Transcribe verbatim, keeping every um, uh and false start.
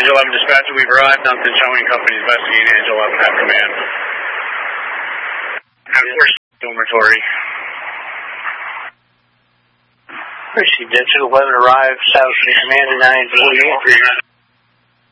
Angel eleven dispatcher, we've arrived. Duncan Showing Company investigating Angel eleven, have command. Have course, dormitory. Received. Engine eleven arrived, South Command nine forty-eight.